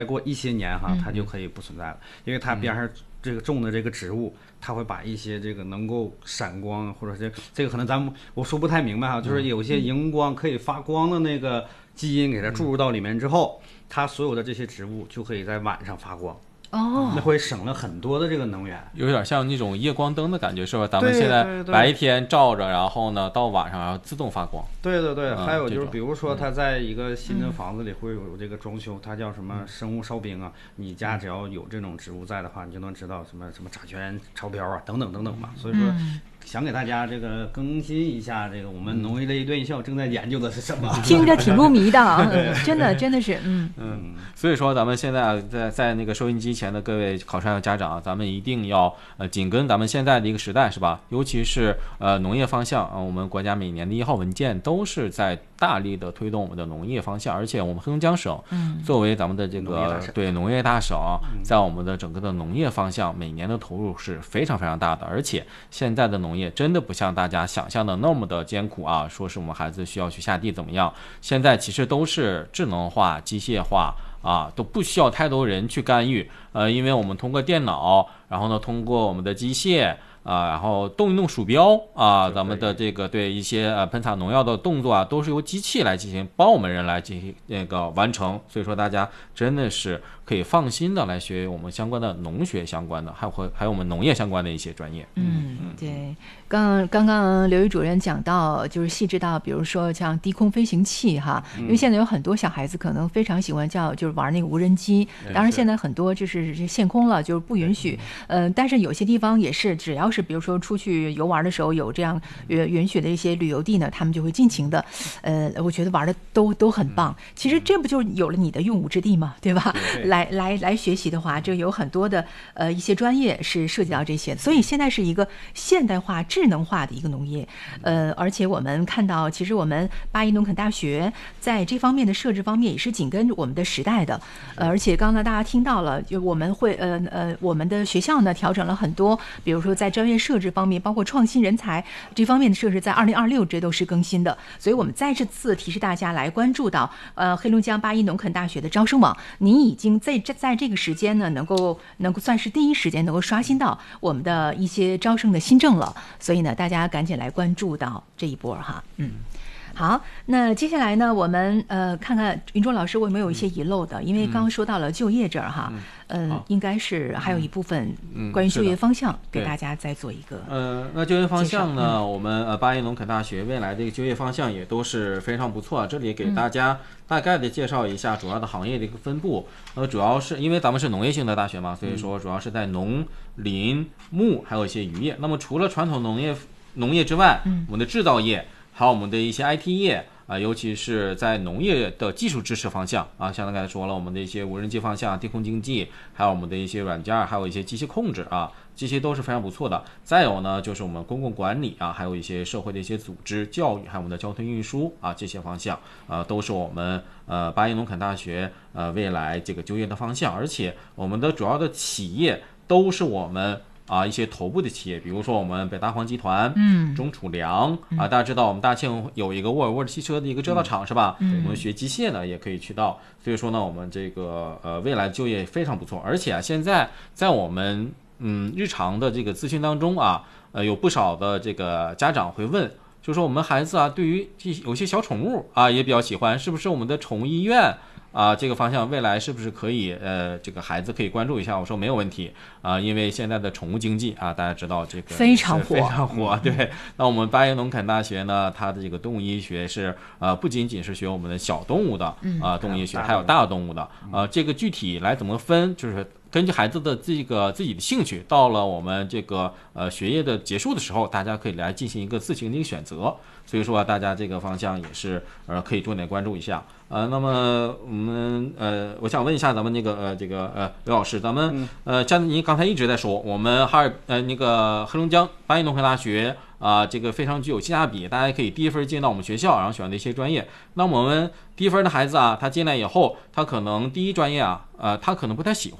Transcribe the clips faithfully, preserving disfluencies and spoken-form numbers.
过一些年哈，它就可以不存在了，因为它边上这个种的这个植物，它会把一些这个能够闪光，或者是这个可能咱们我说不太明白哈，就是有些荧光可以发光的那个基因给它注入到里面之后，它所有的这些植物就可以在晚上发光。哦，那会省了很多的这个能源， 有点像那种夜光灯的感觉，是吧？咱们现在白天照着，然后呢，到晚上然后自动发光。 对对对，嗯、还有就是，比如说，它在一个新的房子里会有这个装修，它叫什么生物哨兵啊？你家只要有这种植物在的话，你就能知道什么什么甲醛超标啊，等等等等吧。所以说。嗯想给大家这个更新一下，这个我们农业类院校正在研究的是什么？ 听着挺入迷的啊，真的真的是，嗯嗯。所以说，咱们现在在在那个收音机前的各位考生和家长，咱们一定要呃紧跟咱们现在的一个时代，是吧？尤其是呃农业方向啊、呃，我们国家每年的一号文件都是在大力的推动我们的农业方向，而且我们黑龙江省作为咱们的这个、嗯、对农业大省，在我们的整个的农业方向每年的投入是非常非常大的，而且现在的农业真的不像大家想象的那么的艰苦啊，说是我们孩子需要去下地怎么样，现在其实都是智能化、机械化啊，都不需要太多人去干预，呃，因为我们通过电脑，然后呢，通过我们的机械。啊，然后动一动鼠标啊，咱们的这个对一些呃喷洒农药的动作啊，都是由机器来进行，帮我们人来进行那个完成。所以说，大家真的是可以放心的来学我们相关的农学相关的，还有还有我们农业相关的一些专业。 嗯，对。刚刚刚刘宇主任讲到，就是细致到，比如说像低空飞行器哈，因为现在有很多小孩子可能非常喜欢叫就是玩那个无人机，当然现在很多就是限空了，就是不允许。嗯、呃，但是有些地方也是，只要是比如说出去游玩的时候有这样允许的一些旅游地呢，他们就会尽情的，呃，我觉得玩的都都很棒。其实这不就有了你的用武之地嘛，对吧？对来来来学习的话，这有很多的呃一些专业是涉及到这些，所以现在是一个现代化、智能化的一个农业。呃，而且我们看到，其实我们八一农垦大学在这方面的设置方面也是紧跟我们的时代的。呃，而且刚才大家听到了，就我们会呃呃我们的学校呢调整了很多，比如说在专业设置方面，包括创新人才这方面的设置，在二零二六这都是更新的。所以我们再次提示大家来关注到呃黑龙江八一农垦大学的招生网，你已经在在这个时间呢，能够能够算是第一时间能够刷新到我们的一些招生的新政了。所以呢，大家赶紧来关注到这一波哈，嗯。好，那接下来呢，我们呃看看云中老师有没有一些遗漏的，因为刚刚说到了就业这儿哈，嗯、呃，应该是还有一部分关于就业方向，给大家再做一个。 呃，那就业方向呢，嗯、我们呃八一农垦大学未来的一个就业方向也都是非常不错，这里给大家大概的介绍一下主要的行业的一个分布。呃，主要是因为咱们是农业性的大学嘛，所以说主要是在农林牧还有一些渔业。那么除了传统农业农业之外，嗯、我们的制造业。还有我们的一些 I T 业啊、呃，尤其是在农业的技术支持方向啊，像刚才说了，我们的一些无人机方向、低空经济，还有我们的一些软件，还有一些机器控制啊，这些都是非常不错的。再有呢，就是我们公共管理啊，还有一些社会的一些组织、教育，还有我们的交通运输啊，这些方向啊，都是我们呃八一农垦大学呃未来这个就业的方向，而且我们的主要的企业都是我们。啊，一些头部的企业，比如说我们北大荒集团，嗯，中储粮啊，大家知道我们大庆有一个沃尔沃汽车的一个制造厂，嗯、是吧？嗯，我们学机械的也可以去到，所以说呢，我们这个呃未来就业非常不错，而且啊，现在在我们嗯日常的这个咨询当中啊，呃有不少的这个家长会问，就说我们孩子啊，对于有些小宠物啊也比较喜欢，是不是我们的宠物医院？啊，这个方向未来是不是可以？呃，这个孩子可以关注一下。我说没有问题啊，因为现在的宠物经济啊，大家知道这个非常火， 非常火。对，那我们八一农垦大学呢，它的这个动物医学是呃，不仅仅是学我们的小动物的啊、呃，动物医学，还有大动物的啊、呃。这个具体来怎么分，就是根据孩子的这个自己的兴趣，到了我们这个呃学业的结束的时候，大家可以来进行一个自行的一个选择。所以说、啊、大家这个方向也是呃可以重点关注一下。呃，那么我们呃，我想问一下咱们那个呃这个呃刘老师，咱们呃像您刚才一直在说，我们哈尔呃那个黑龙江八一农垦大学啊、呃，这个非常具有性价比，大家可以低分进到我们学校，然后选的一些专业。那我们低分的孩子啊，他进来以后，他可能第一专业啊，呃，他可能不太喜欢。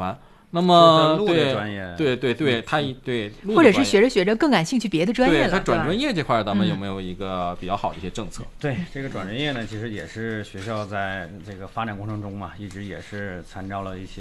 那么陆的专业， 对对对，他一对， 或者是学着学着更感兴趣别的专业了， 对他转专业这块，咱们有嗯没有一个比较好的一些政策？ 对这个转专业呢，其实也是学校在这个发展过程中嘛，一直也是参照了一些。